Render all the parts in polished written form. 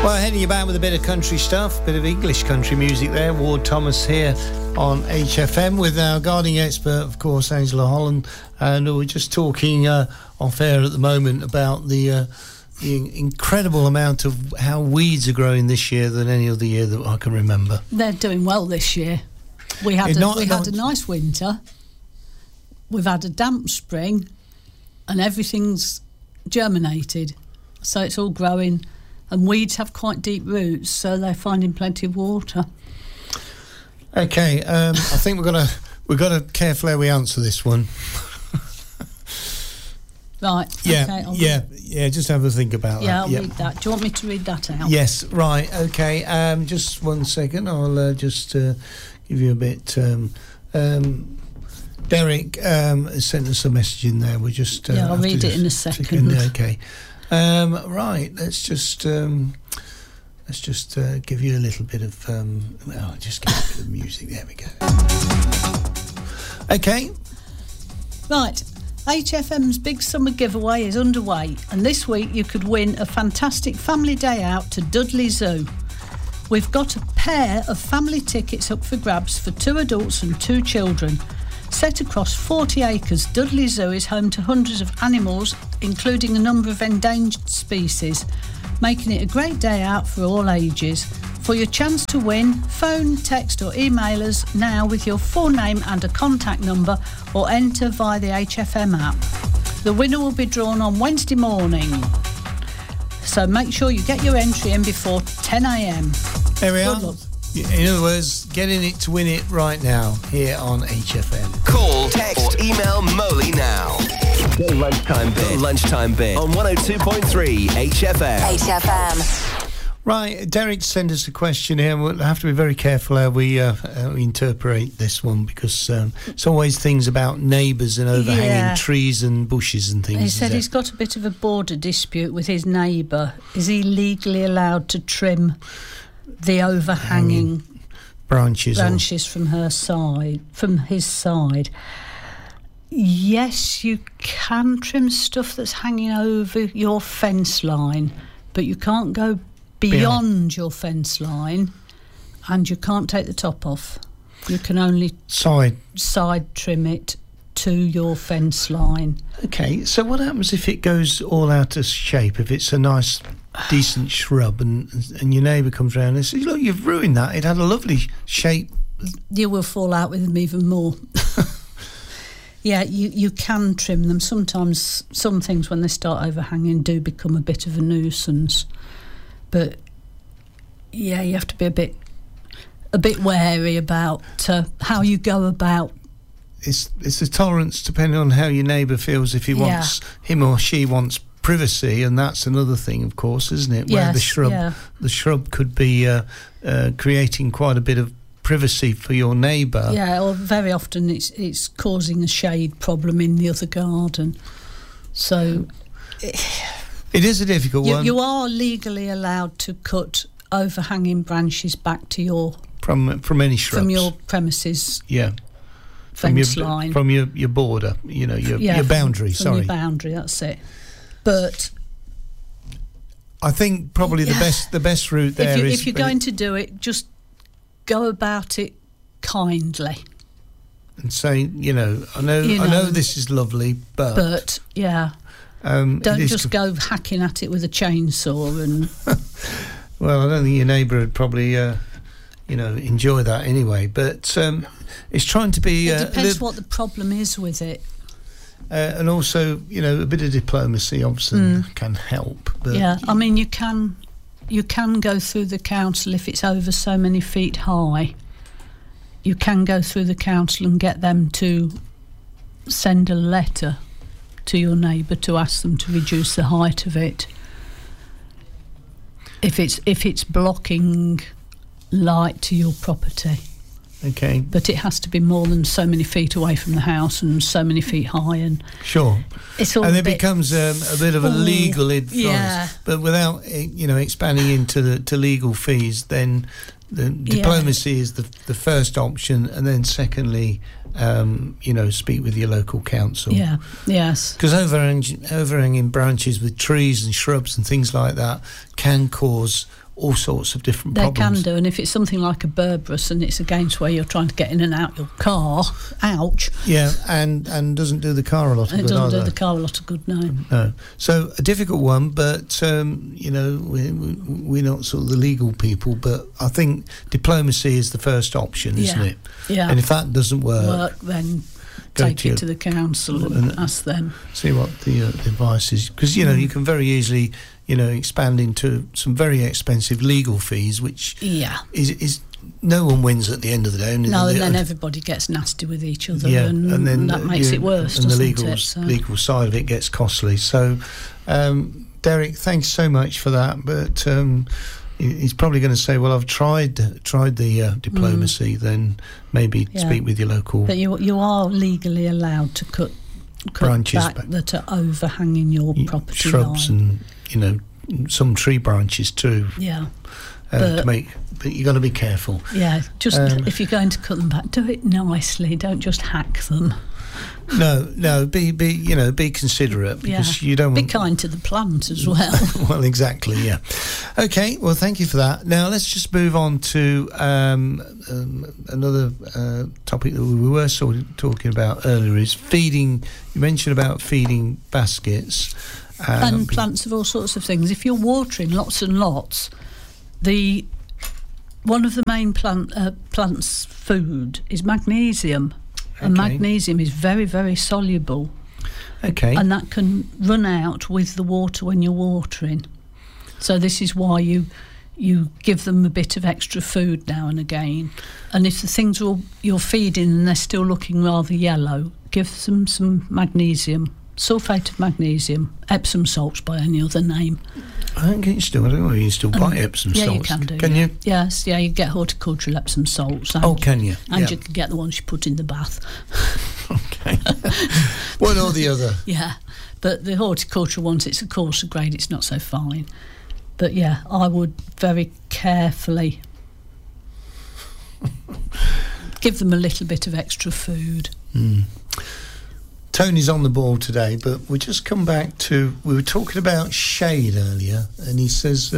Well, heading you back with a bit of country stuff, a bit of English country music there. Ward Thomas here on HFM with our gardening expert, of course, Angela Holland. And we're just talking off air at the moment about the incredible amount of how weeds are growing this year than any other year that I can remember. They're doing well this year. We had a nice winter. We've had a damp spring, and everything's germinated, so it's all growing. And weeds have quite deep roots, so they're finding plenty of water. Okay, I think we've got to carefully how we answer this one. Right. Yeah. Okay, yeah. Just have a think about that. Yeah, I'll read that. Do you want me to read that out? Yes. Right. Okay. Just 1 second. I'll just give you a bit. Derek sent us a message in there. We just I'll read it in a second. Okay. Right. Let's just give you a little bit of. Just give you a bit of music. There we go. Okay. Right. HFM's big summer giveaway is underway, and this week you could win a fantastic family day out to Dudley Zoo. We've got a pair of family tickets up for grabs for 2 adults and 2 children. Set across 40 acres, Dudley Zoo is home to hundreds of animals, including a number of endangered species, making it a great day out for all ages. For your chance to win, phone, text or email us now with your full name and a contact number, or enter via the HFM app. The winner will be drawn on Wednesday morning, so make sure you get your entry in before 10 a.m. There we are. Good luck. In other words, get in it to win it right now here on HFM. Call, text or email Molly now. The lunchtime bit on 102.3 HFM. HFM. Right, Derek sent us a question here. We'll have to be very careful how we interpret this one, because it's always things about neighbours and overhanging trees and bushes and things. He said he's got a bit of a border dispute with his neighbour. Is he legally allowed to trim the overhanging branches from his side? Yes, you can trim stuff that's hanging over your fence line, but you can't go beyond your fence line, and you can't take the top off. You can only side trim it to your fence line. Okay, so what happens if it goes all out of shape? If it's a nice, decent shrub, and your neighbour comes round and says, "Look, you've ruined that. It had a lovely shape." You will fall out with them even more. Yeah, you can trim them. Sometimes some things, when they start overhanging, do become a bit of a nuisance. But yeah, you have to be a bit wary about how you go about. It's a tolerance depending on how your neighbour feels. If him or she wants privacy, and that's another thing, of course, isn't it? Where the shrub could be creating quite a bit of privacy for your neighbour. Yeah, or very often it's causing a shade problem in the other garden. So it is a difficult one. You are legally allowed to cut overhanging branches back to your from any shrubs from your premises. Yeah. Fence line. From your border, your boundary. From your boundary, that's it. But I think probably the best route there is, if you're going to do it, just go about it kindly and say, I know this is lovely, but don't just go hacking at it with a chainsaw and. Well, I don't think your neighbour would probably, enjoy that anyway. But it's trying to be. It depends what the problem is with it. And also, a bit of diplomacy obviously can help. But yeah, I mean, you can go through the council if it's over so many feet high. You can go through the council and get them to send a letter to your neighbour to ask them to reduce the height of it. If it's blocking light to your property. Okay. But it has to be more than so many feet away from the house and so many feet high, and sure. It's all and it becomes a bit of a legal advice. Yeah. But without expanding into legal fees, then diplomacy is the first option, and then secondly, speak with your local council. Yeah, yes. Because overhanging branches with trees and shrubs and things like that can cause all sorts of different problems. They can do, and if it's something like a Berberis and it's against where you're trying to get in and out your car, ouch. Yeah, and doesn't do the car a lot of good, It doesn't do either. the car a lot of good, no. No. So a difficult one, but, we're not sort of the legal people, but I think diplomacy is the first option, isn't it? Yeah. And if that doesn't work, then go take it to the council and ask them. See what the advice is. Because, you can very easily, expand into some very expensive legal fees, which is no one wins at the end of the day. No, and then everybody gets nasty with each other, and then that makes it worse, and doesn't the legal side of it gets costly. So, Derek, thanks so much for that. But he's probably going to say, well, I've tried the diplomacy, then maybe speak with your local... But you are legally allowed to cut branches back that are overhanging your property shrubs line. And, some tree branches too. Yeah. But you've got to be careful. Yeah, just if you're going to cut them back, do it nicely. Don't just hack them. No. Be considerate, because you don't want... Be kind to the plant as well. Well, exactly. Yeah. Okay. Well, thank you for that. Now let's just move on to another topic that we were sort of talking about earlier. Is feeding. You mentioned about feeding baskets. And plants of all sorts of things. If you're watering lots and lots, one of the main plant's food is magnesium. Okay. And magnesium is very, very soluble. Okay. And that can run out with the water when you're watering. So this is why you give them a bit of extra food now and again. And if the things you're feeding and they're still looking rather yellow, give them some magnesium. Sulphate of magnesium, Epsom salts by any other name. I think you can still buy Epsom salts. Yeah, you can do. Can you? Yes, you get horticultural Epsom salts. Can you? And you can get the ones you put in the bath. Okay. One or the other. Yeah, but the horticultural ones, it's a coarser grade, it's not so fine. But yeah, I would very carefully give them a little bit of extra food. Tony's on the ball today, but we just come back to... We were talking about shade earlier, and he says,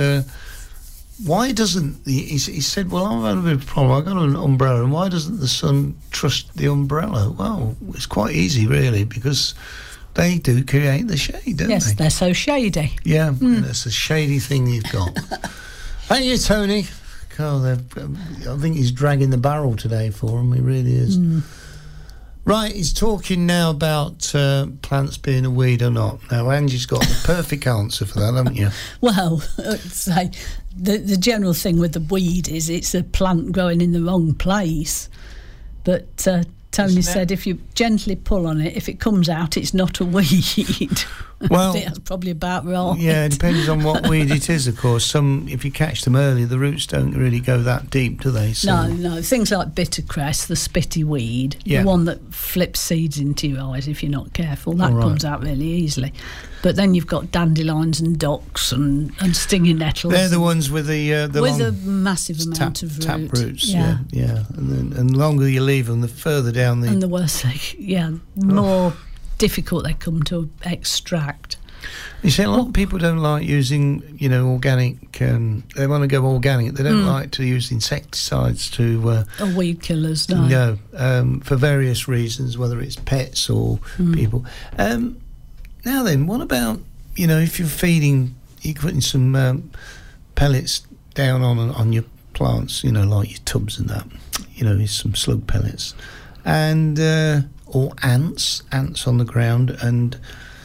why doesn't... He said, well, I've had a bit of a problem. I've got an umbrella, and why doesn't the sun trust the umbrella? Well, it's quite easy, really, because they do create the shade, don't they? Yes, they're so shady. Yeah, that's a shady thing you've got. Thank you, Tony. God, I think he's dragging the barrel today for him. He really is. Right, he's talking now about plants being a weed or not. Now, Angie's got the perfect answer for that, haven't you? Well, say the general thing with the weed is it's a plant growing in the wrong place. But Tony said if you gently pull on it, if it comes out, it's not a weed. Well, I think that's probably about right. Yeah, it depends on what weed it is, of course. Some, if you catch them early, the roots don't really go that deep, do they? So, no. Things like bittercress, the spitty weed, the one that flips seeds into your eyes if you're not careful, that comes out really easily. But then you've got dandelions and docks and stinging nettles. They're the ones with the with long, a massive amount of tap roots. Yeah. And the longer you leave them, the further down the... And the worse more difficult they come to extract. You see, a lot of people don't like using, organic. They want to go organic. They don't like to use insecticides to... or weed killers, no. No, for various reasons, whether it's pets or people. Now then, what about, if you're feeding, you're putting some pellets down on your plants, like your tubs and that, some slug pellets, and or ants on the ground, and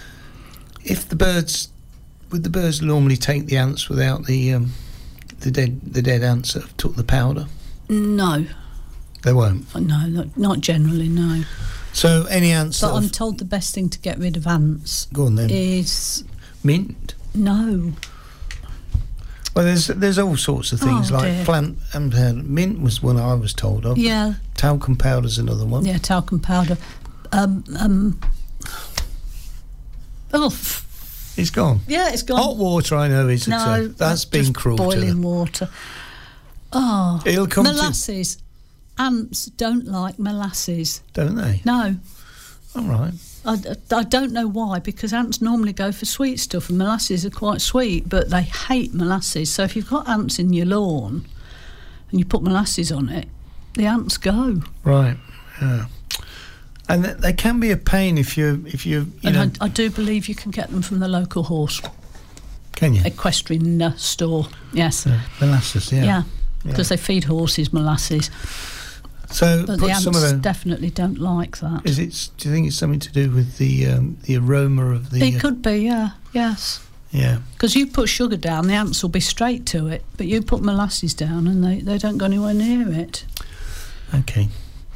if the birds normally take the ants without the dead ants that have took the powder? No. They won't? No, not generally, no. So any ants... But I'm told the best thing to get rid of ants... Go on then. ...is... Mint? No. Well, there's all sorts of things plant and mint was one I was told of. Yeah. Talcum powder's another one. Yeah, talcum powder. It's gone. Yeah, it's gone. Hot water, I know, is no, that's been cruel. Boiling water. Oh, It'll come molasses. Ants don't like molasses. Don't they? No. All right. I don't know why, because ants normally go for sweet stuff and molasses are quite sweet, but they hate molasses. So if you've got ants in your lawn and you put molasses on it, the ants go. Right, yeah. And they can be a pain if you know... I do believe you can get them from the local horse. Can you? Equestrian store, yes. Molasses, yeah. Yeah, because they feed horses molasses. So But put the some of ants the... definitely don't like that. Do you think it's something to do with the aroma of the... It could be, yeah, yes. Yeah. Because you put sugar down, the ants will be straight to it, but you put molasses down and they don't go anywhere near it. Okay.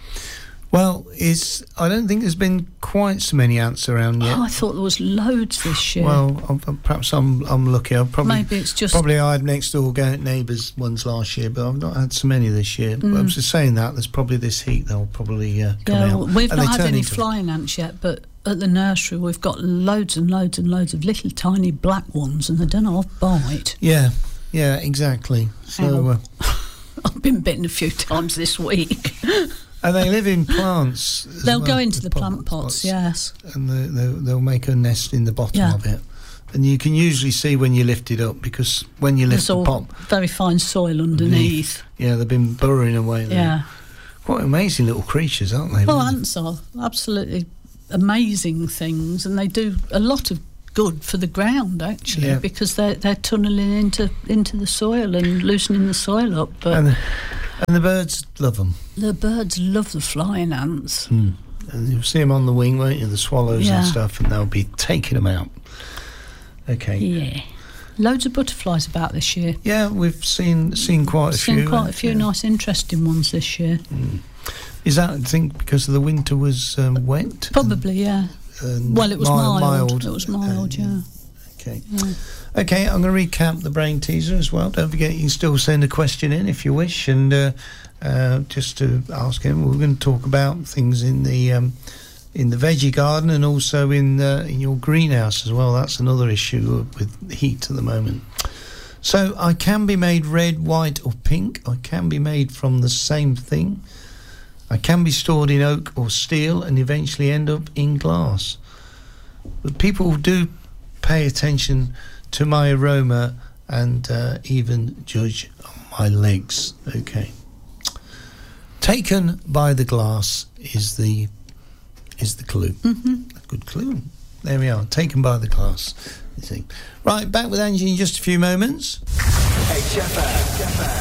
Well, I don't think there's been quite so many ants around yet. Oh, I thought there was loads this year. Well, perhaps I'm lucky. Maybe it's just... Probably I had next door neighbours ones last year, but I've not had so many this year. But I was just saying that there's probably this heat they'll probably come out. Well, we've And not they had turn any into- flying ants yet, but at the nursery we've got loads and loads and loads of little tiny black ones, and they don't half bite. Yeah, exactly. So, I've been bitten a few times this week. and they live in plants. as They'll well, go into the the plant pots, yes. And they'll make a nest in the bottom Yeah. of it. And you can usually see when you lift it up, because when you lift There's all the pot very fine soil underneath. yeah, they've been burrowing away there. Yeah. Quite amazing little creatures, aren't they? Well, really? ants are absolutely amazing things, and they do a lot of good for the ground, actually, Yeah. because they're tunnelling into the soil and loosening the soil up. But And the birds love them. the birds love the flying ants. And you'll see them on the wing, won't you? The swallows Yeah. and stuff, and they'll be taking them out. Okay. Yeah. Loads of butterflies about this year. Yeah, we've seen quite a few. Seen quite a few yeah. nice, interesting ones this year. Is that, I think, because the winter was wet? Probably, yeah. Well, it was mild. It was mild, yeah. Okay. Yeah. Okay, I'm going to recap the brain teaser as well. Don't forget, you can still send a question in if you wish, and just to ask him, we're going to talk about things in the veggie garden and also in your greenhouse as well. That's another issue with heat at the moment. So I can be made red, white or pink. I can be made from the same thing. I can be stored in oak or steel and eventually end up in glass. But people do pay attention to my aroma and even judge my legs. Okay. Taken by the glass is the clue. A good clue. There we are. Taken by the glass. You see. Right, back with Angie in just a few moments. HFM.